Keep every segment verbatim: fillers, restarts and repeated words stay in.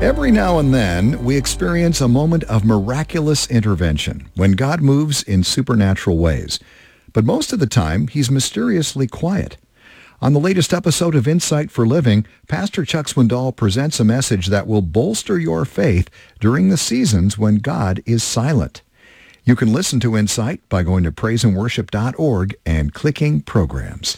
Every now and then, we experience a moment of miraculous intervention when God moves in supernatural ways. But most of the time, he's mysteriously quiet. On the latest episode of Insight for Living, Pastor Chuck Swindoll presents a message that will bolster your faith during the seasons when God is silent. You can listen to Insight by going to praise and worship dot org and clicking Programs.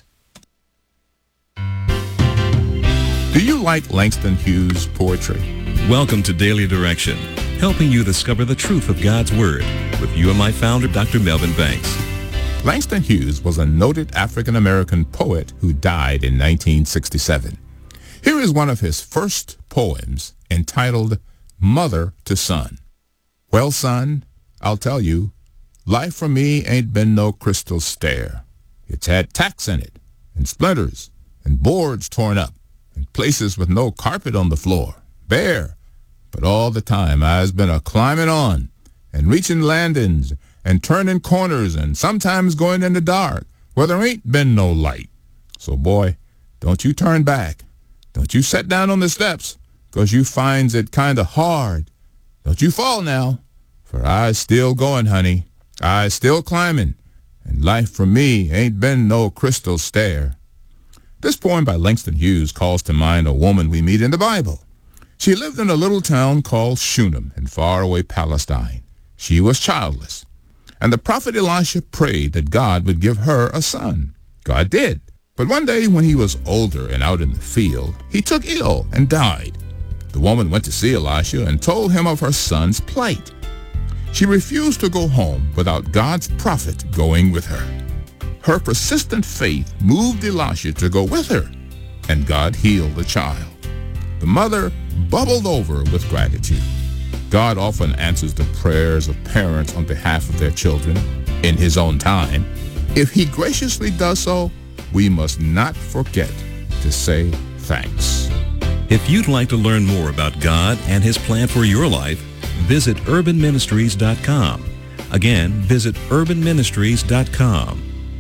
Do you like Langston Hughes' poetry? Welcome to Daily Direction, helping you discover the truth of God's Word with you and my founder, Doctor Melvin Banks. Langston Hughes was a noted African-American poet who died in nineteen sixty-seven. Here is one of his first poems entitled Mother to Son. Well, son, I'll tell you, life for me ain't been no crystal stair. It's had tacks in it, and splinters, and boards torn up, and places with no carpet on the floor, bare. But all the time I's been a climbing on, and reaching landings, and turning corners, and sometimes going in the dark, where there ain't been no light. So, boy, don't you turn back. Don't you set down on the steps, 'cause you finds it kind of hard. Don't you fall now, for I's still going, honey. I's still climbing, and life for me ain't been no crystal stair. This poem by Langston Hughes calls to mind a woman we meet in the Bible. She lived in a little town called Shunem in faraway Palestine. She was childless, and the prophet Elisha prayed that God would give her a son. God did. But one day when he was older and out in the field, he took ill and died. The woman went to see Elisha and told him of her son's plight. She refused to go home without God's prophet going with her. Her persistent faith moved Elisha to go with her, and God healed the child. The mother bubbled over with gratitude. God often answers the prayers of parents on behalf of their children in his own time. If he graciously does so, we must not forget to say thanks. If you'd like to learn more about God and his plan for your life, visit urban ministries dot com. Again, visit urban ministries dot com.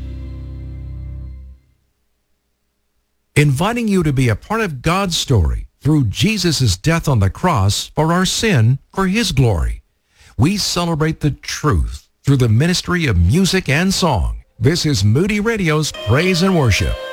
Inviting you to be a part of God's story through Jesus' death on the cross for our sin, for his glory. We celebrate the truth through the ministry of music and song. This is Moody Radio's Praise and Worship.